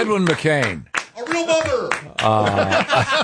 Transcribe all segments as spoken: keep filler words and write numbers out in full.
Edwin McCain. A real mother. Uh,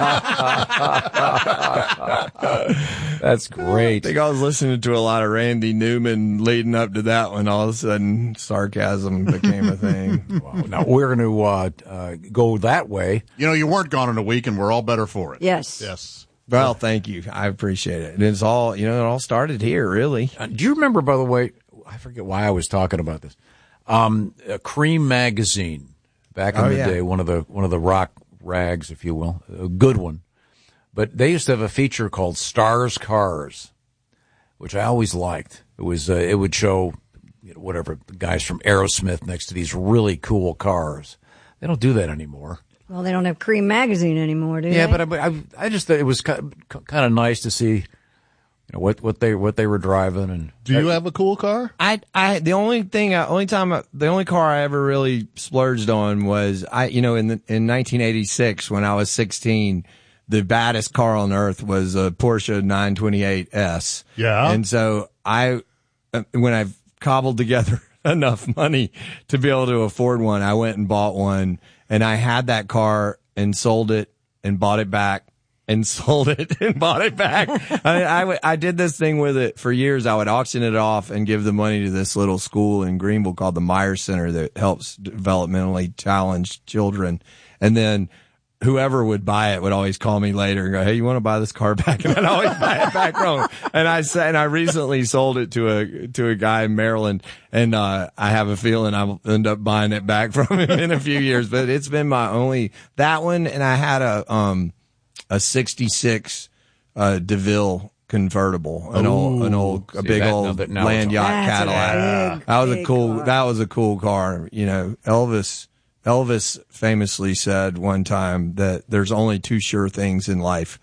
that's great. I think I was listening to a lot of Randy Newman leading up to that one. All of a sudden, sarcasm became a thing. Wow. Now, we're going to uh, uh, go that way. You know, you weren't gone in a week, and we're all better for it. Yes. Yes. Well, thank you. I appreciate it. And it's all, you know, it all started here, really. Uh, do you remember, by the way, I forget why I was talking about this, um, a Cream magazine. Back in oh, the yeah. day, one of the one of the rock rags, if you will, a good one. But they used to have a feature called Stars Cars, which I always liked. It was uh, it would show, you know, whatever, the guys from Aerosmith next to these really cool cars. They don't do that anymore. Well, they don't have Cream magazine anymore, do yeah, they? Yeah, but I, I I just thought it was kind of, kind of nice to see. You know, what what they what they were driving. And do you have a cool car? I I the only thing I, only time I, the only car I ever really splurged on was I you know in the, in nineteen eighty-six when I was sixteen, the baddest car on earth was a Porsche nine twenty-eight S. Yeah, and so I when I cobbled together enough money to be able to afford one, I went and bought one, and I had that car and sold it and bought it back. And sold it and bought it back. I, I, I did this thing with it for years. I would auction it off and give the money to this little school in Greenville called the Meyer Center that helps developmentally challenged children. And then whoever would buy it would always call me later and go, "Hey, you want to buy this car back?" And I'd always buy it back wrong. And I said, and I recently sold it to a to a guy in Maryland, and uh I have a feeling I'll end up buying it back from him in a few years. But it's been my only that one, and I had a um. a sixty-six uh, DeVille convertible, an Ooh. old, an old, a See, big that, old now, now land yacht Cadillac. Big, that was a cool, car. that was a cool car. You know, Elvis, Elvis famously said one time that there's only two sure things in life: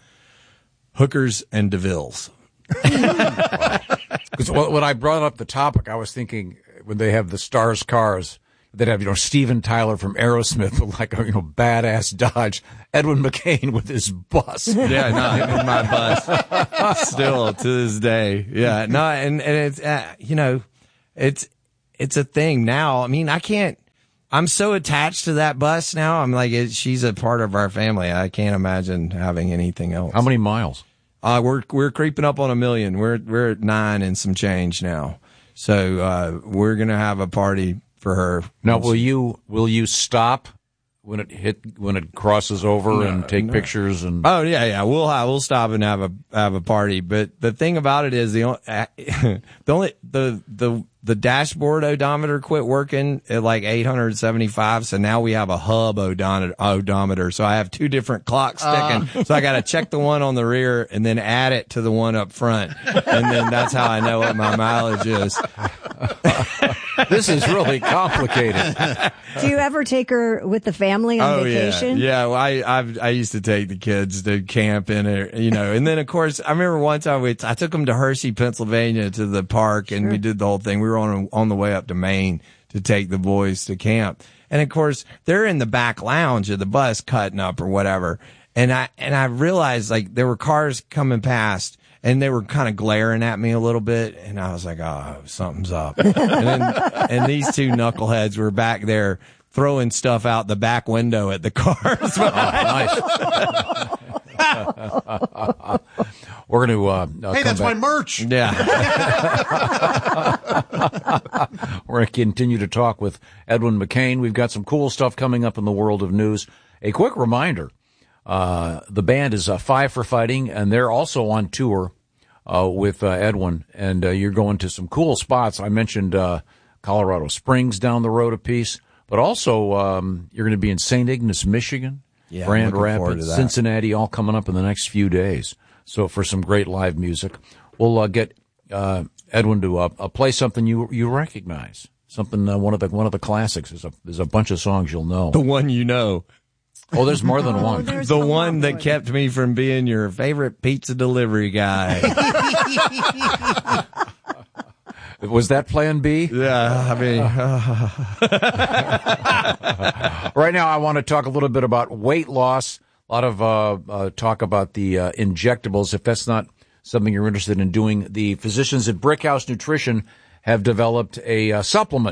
hookers and DeVilles. Because when I brought up the topic, I was thinking when they have the Stars Cars. They'd have, you know, Steven Tyler from Aerosmith with like a, you know, badass Dodge. Edwin McCain with his bus. Yeah, no, in my bus. Still to this day. Yeah, no, and, and it's, uh, you know, it's, it's a thing now. I mean, I can't, I'm so attached to that bus now. I'm like, it, she's a part of our family. I can't imagine having anything else. How many miles? Uh, we're, we're creeping up on a million. We're, we're at nine and some change now. So, uh, we're going to have a party for her. Now, will you will you stop when it hit when it crosses over no, and take no. pictures and? Oh yeah, yeah. We'll have, we'll stop and have a have a party. But the thing about it is the only, the only the the the dashboard odometer quit working at like eight hundred seventy-five. So now we have a hub odometer. odometer. So I have two different clocks sticking. Uh. So I got to check the one on the rear and then add it to the one up front, and then that's how I know what my mileage is. This is really complicated. Do you ever take her with the family on oh, vacation? Yeah, yeah. Well, I I've, I used to take the kids to camp in it, you know. And then of course I remember one time we I took them to Hershey, Pennsylvania, to the park, and sure. we did the whole thing. We were on on the way up to Maine to take the boys to camp, and of course they're in the back lounge of the bus cutting up or whatever. And I and I realized like there were cars coming past. And they were kind of glaring at me a little bit, and I was like, "Oh, something's up." and then, and these two knuckleheads were back there throwing stuff out the back window at the cars. Oh, nice. We're going to. Uh, uh, hey, that's back. my merch. Yeah. We're going to continue to talk with Edwin McCain. We've got some cool stuff coming up in the world of news. A quick reminder. Uh, the band is uh, Five for Fighting, and they're also on tour uh, with uh, Edwin, and uh, you're going to some cool spots. I mentioned uh, Colorado Springs down the road a piece, but also um, you're going to be in Saint Ignace, Michigan, yeah, Grand Rapids, Cincinnati, all coming up in the next few days. So for some great live music, we'll uh, get uh, Edwin to uh, play something you you recognize, something uh, one of the one of the classics. There's a there's a bunch of songs you'll know. The one you know. Oh, there's more than oh, one. The one that kept me from being your favorite pizza delivery guy. Was that Plan B? Yeah, I mean. Uh... Right now, I want to talk a little bit about weight loss. A lot of uh, uh, talk about the uh, injectables. If that's not something you're interested in doing, the physicians at Brickhouse Nutrition have developed a uh, supplement.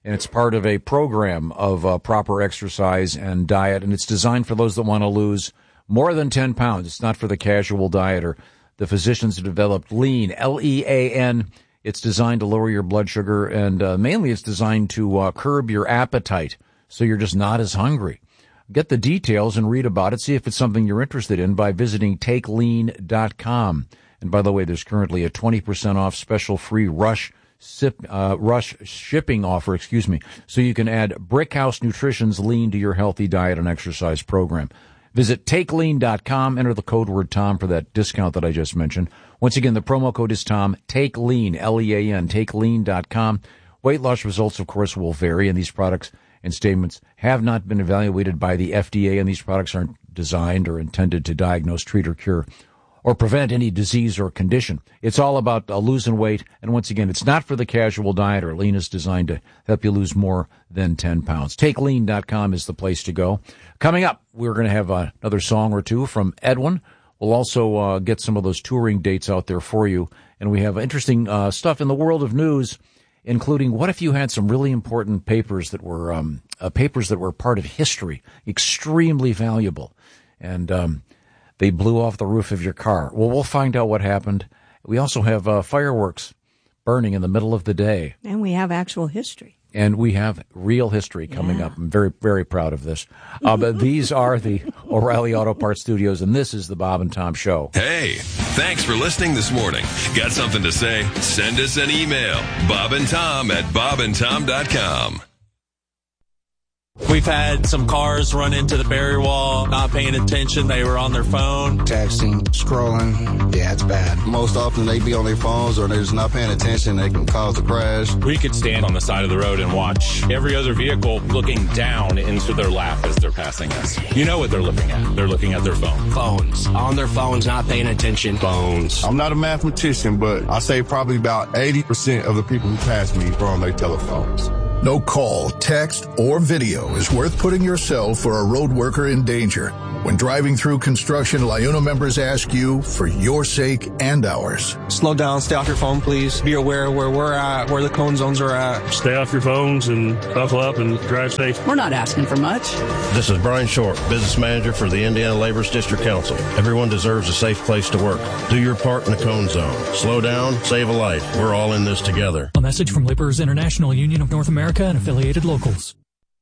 and it's part of a program of uh, proper exercise and diet, and it's designed for those that want to lose more than ten pounds. It's not for the casual dieter. The physicians have developed Lean, L E A N. It's designed to lower your blood sugar, and uh, mainly it's designed to uh, curb your appetite, so you're just not as hungry. Get the details and read about it. See if it's something you're interested in by visiting take lean dot com. And by the way, there's currently a twenty percent off special free rush sip, uh, rush shipping offer, excuse me, so you can add Brickhouse Nutrition's Lean to your healthy diet and exercise program. Visit take lean dot com, enter the code word Tom for that discount that I just mentioned. Once again, the promo code is Tom, TakeLean, L E A N, take lean dot com. Weight loss results, of course, will vary, and these products and statements have not been evaluated by the F D A, and these products aren't designed or intended to diagnose, treat, or cure, or prevent any disease or condition. It's all about uh, losing weight, and once again, it's not for the casual dieter. Lean is designed to help you lose more than ten pounds. take lean dot com is the place to go. Coming up, we're going to have uh, another song or two from Edwin. We'll also uh, get some of those touring dates out there for you, and we have interesting uh, stuff in the world of news, including what if you had some really important papers that were um, uh, papers that were part of history, extremely valuable, and um, they blew off the roof of your car. Well, we'll find out what happened. We also have uh, fireworks burning in the middle of the day. And we have actual history. And we have real history coming yeah. up. I'm very, very proud of this. Uh, but these are the O'Reilly Auto Parts Studios, and this is the Bob and Tom Show. Hey, thanks for listening this morning. Got something to say? Send us an email. Bob and Tom at bob and tom dot com. We've had some cars run into the barrier wall, not paying attention. They were on their phone. Texting, scrolling. Yeah, it's bad. Most often they be on their phones or they're just not paying attention. They can cause a crash. We could stand on the side of the road and watch every other vehicle looking down into their lap as they're passing us. You know what they're looking at. They're looking at their phone. Phones. On their phones, not paying attention. Phones. I'm not a mathematician, but I say probably about eighty percent of the people who pass me are on their telephones. No call, text, or video is worth putting yourself or a road worker in danger. When driving through construction, LIUNA members ask you for your sake and ours. Slow down, stay off your phone, please. Be aware where we're at, where the cone zones are at. Stay off your phones and buckle up and drive safe. We're not asking for much. This is Brian Short, business manager for the Indiana Labor's District Council. Everyone deserves a safe place to work. Do your part in the cone zone. Slow down, save a life. We're all in this together. A message from Laborers International Union of North America and affiliated locals.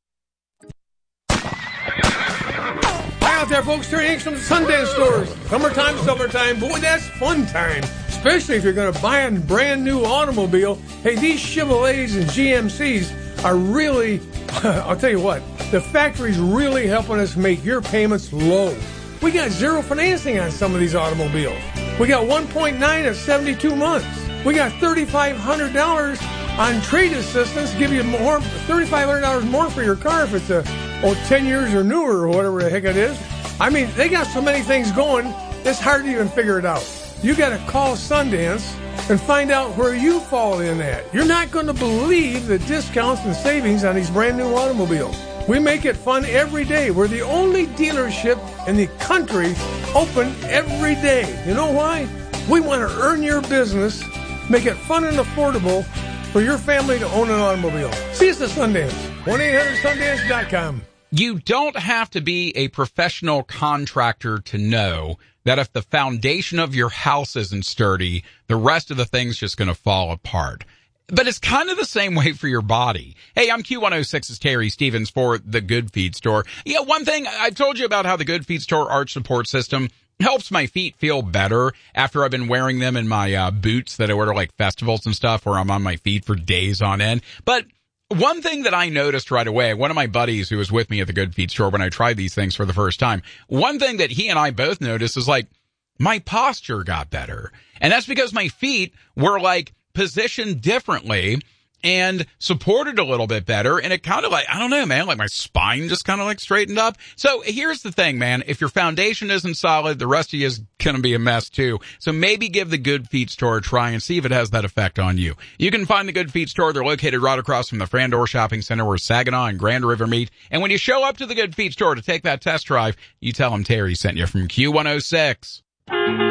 Out there, folks, turning some Sundance stores. Summertime, summertime. Boy, that's fun time. Especially if you're going to buy a brand new automobile. Hey, these Chevrolets and G M Cs are really, I'll tell you what, the factory's really helping us make your payments low. We got zero financing on some of these automobiles. We got one point nine at seventy-two months. We got three thousand five hundred dollars on trade assistance, give you more, three thousand five hundred dollars more for your car if it's a, oh, ten years or newer or whatever the heck it is. I mean, they got so many things going, it's hard to even figure it out. You got to call Sundance and find out where you fall in at. You're not going to believe the discounts and savings on these brand new automobiles. We make it fun every day. We're the only dealership in the country open every day. You know why? We want to earn your business, make it fun and affordable for your family to own an automobile. See us at Sundance. one eight hundred sundance dot com. You don't have to be a professional contractor to know that if the foundation of your house isn't sturdy, the rest of the thing's just going to fall apart. But it's kind of the same way for your body. Hey, I'm Q one oh six's Terry Stevens for The Good Feet Store. Yeah, one thing, I've told you about how the Good Feet Store arch support system helps my feet feel better after I've been wearing them in my uh, boots that I wear to like festivals and stuff where I'm on my feet for days on end. But one thing that I noticed right away, one of my buddies who was with me at the Good Feet Store when I tried these things for the first time, one thing that he and I both noticed is like my posture got better. And that's because my feet were like positioned differently and supported a little bit better. And it kind of like, I don't know, man, like my spine just kind of like straightened up. So here's the thing, man. If your foundation isn't solid, the rest of you is going to be a mess too. So maybe give the Good Feet Store a try and see if it has that effect on you. You can find the Good Feet Store. They're located right across from the Frandor Shopping Center where Saginaw and Grand River meet. And when you show up to the Good Feet Store to take that test drive, you tell them Terry sent you from Q one oh six.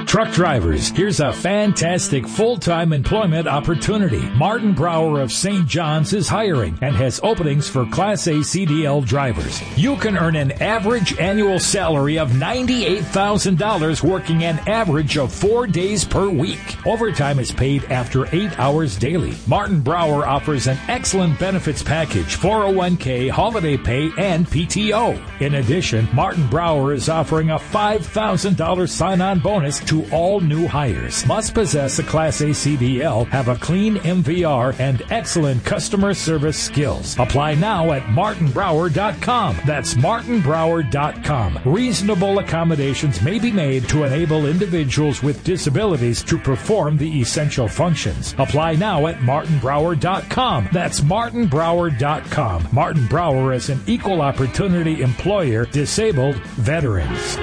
Truck drivers, here's a fantastic full-time employment opportunity. Martin Brower of Saint John's is hiring and has openings for Class A C D L drivers. You can earn an average annual salary of ninety-eight thousand dollars working an average of four days per week. Overtime is paid after eight hours daily. Martin Brower offers an excellent benefits package, four oh one k, holiday pay, and P T O. In addition, Martin Brower is offering a five thousand dollars sign-on bonus to all new hires. Must possess a Class A C D L, have a clean M V R, and excellent customer service skills. Apply now at martin brower dot com. That's martin brower dot com. Reasonable accommodations may be made to enable individuals with disabilities to perform the essential functions. Apply now at martin brower dot com. That's martin brower dot com. Martin Brower is an equal opportunity employer, disabled veterans.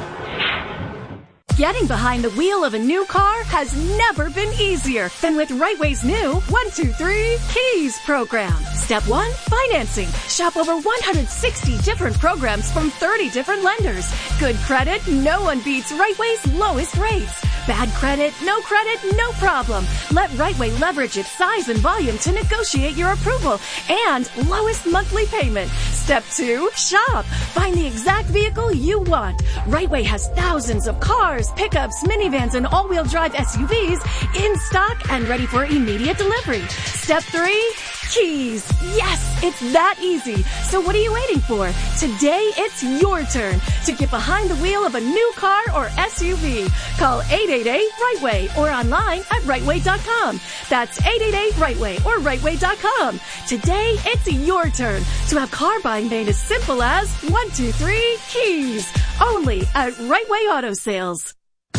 Getting behind the wheel of a new car has never been easier than with Rightway's new one two three Keys program. Step one, financing. Shop over one hundred sixty different programs from thirty different lenders. Good credit, no one beats Rightway's lowest rates. Bad credit, no credit, no problem. Let Rightway leverage its size and volume to negotiate your approval and lowest monthly payment. Step two, shop. Find the exact vehicle you want. Rightway has thousands of cars, pickups, minivans, and all-wheel drive S U Vs in stock and ready for immediate delivery. Step three, Keys. Yes, it's that easy. So what are you waiting for? Today, it's your turn to get behind the wheel of a new car or S U V. Call eight eight eight, RIGHTWAY or online at rightway dot com. That's eight eight eight, RIGHTWAY or rightway dot com. Today, it's your turn to have car buying made as simple as one two three Keys. Only at Rightway Auto Sales.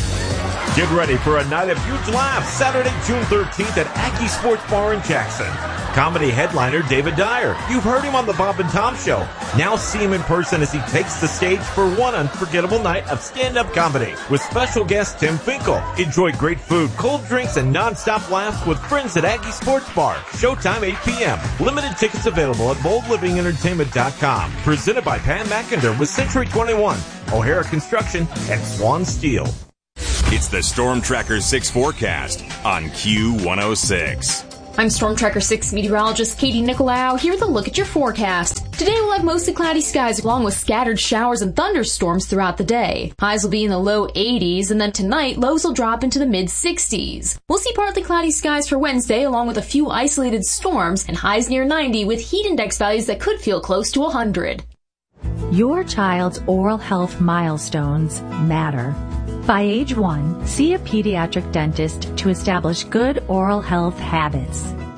Get ready for a night of huge laughs Saturday, June thirteenth at Aggie Sports Bar in Jackson. Comedy headliner David Dyer. You've heard him on the Bob and Tom Show. Now see him in person as he takes the stage for one unforgettable night of stand-up comedy with special guest Tim Finkel. Enjoy great food, cold drinks, and non-stop laughs with friends at Aggie Sports Bar. Showtime eight p.m. Limited tickets available at bold living entertainment dot com. Presented by Pam McInder with Century twenty-one, O'Hara Construction, and Swan Steel. It's the Storm Tracker six forecast on Q one oh six. I'm Storm Tracker six meteorologist Katie Nicolau here with a look at your forecast. Today we'll have mostly cloudy skies along with scattered showers and thunderstorms throughout the day. Highs will be in the low eighties, and then tonight lows will drop into the mid sixties. We'll see partly cloudy skies for Wednesday along with a few isolated storms and highs near ninety with heat index values that could feel close to one hundred. Your child's oral health milestones matter. By age one, see a pediatric dentist to establish good oral health habits.